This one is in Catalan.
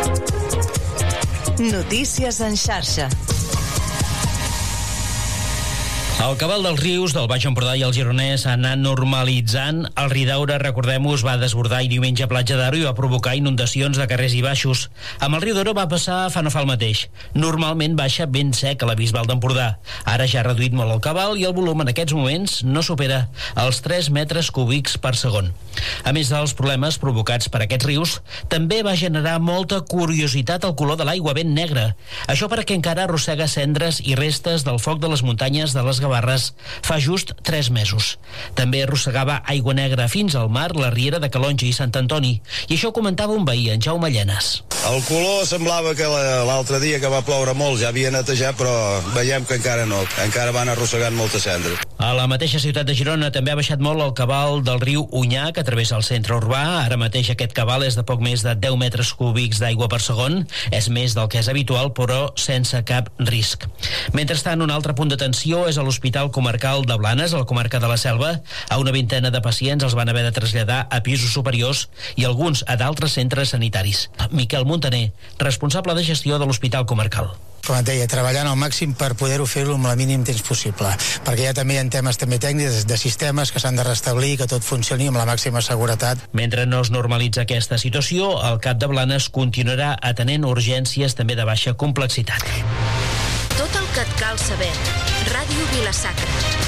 Notícies en xarxa. El cabal dels rius del Baix Empordà i el Gironès ha anat normalitzant. El Ridaura, recordem-ho, es va desbordar i diumenge a Platja d'Aro i va provocar inundacions de carrers i baixos. Amb el riu d'Oro va passar fa no fa el mateix. Normalment baixa ben sec a la Bisbal d'Empordà. Ara ja ha reduït molt el cabal i el volum en aquests moments no supera els 3 metres cúbics per segon. A més dels problemes provocats per aquests rius, també va generar molta curiositat el color de l'aigua ben negra. Això perquè encara arrossega cendres i restes del foc de les muntanyes de les Gavarres fa just 3 mesos. També arrossegava aigua negra fins al mar la riera de Calonge i Sant Antoni. I això ho comentava un veí, en Jaume Llenes. El color semblava que l'altre dia que va ploure molt ja havia netejat, però veiem que encara no. Encara van arrossegant molta cendra. A la mateixa ciutat de Girona també ha baixat molt el cabal del riu Unyà, que travessa el centre urbà. Ara mateix aquest cabal és de poc més de 10 metres cúbics d'aigua per segon. És més del que és habitual, però sense cap risc. Mentrestant, un altre punt d'atenció és a l'Hospital Comarcal de Blanes, a la comarca de la Selva. A una vintena de pacients els van haver de traslladar a pisos superiors i alguns a d'altres centres sanitaris. Miquel Montaner, responsable de gestió de l'Hospital Comarcal. Com et deia, treballant al màxim per poder-ho fer-ho amb el mínim temps possible, perquè també hi ha temes també tècnics de sistemes que s'han de restablir, que tot funcioni amb la màxima seguretat. Mentre no es normalitza aquesta situació, el CAP de Blanes continuarà atenent urgències també de baixa complexitat. Tot el que et cal saber. Ràdio Vila-sacra.